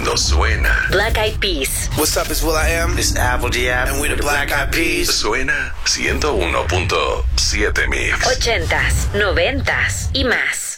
cuando suena. Black Eyed Peas. What's up, it's will.i.am. This is Apple Diab. And we're the Black Eyed Peas. Suena 101.7 Mix. 80s, 90s y más.